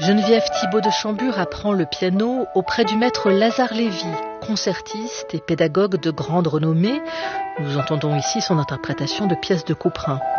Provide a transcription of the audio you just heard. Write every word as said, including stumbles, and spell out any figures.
Geneviève Thibault de Chambure apprend le piano auprès du maître Lazare Lévy, concertiste et pédagogue de grande renommée. Nous entendons ici son interprétation de pièces de Couperin.